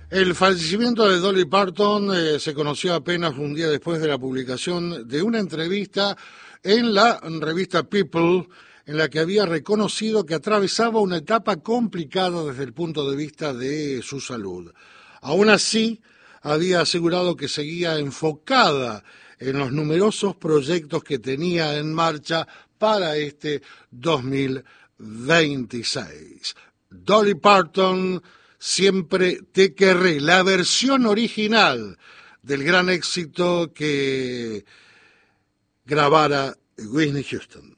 El fallecimiento de Dolly Parton se conoció apenas un día después de la publicación de una entrevista en la revista People, en la que había reconocido que atravesaba una etapa complicada desde el punto de vista de su salud. Aún así, había asegurado que seguía enfocada en los numerosos proyectos que tenía en marcha para este 2026. Dolly Parton, Siempre te querré, la versión original del gran éxito que grabara Whitney Houston.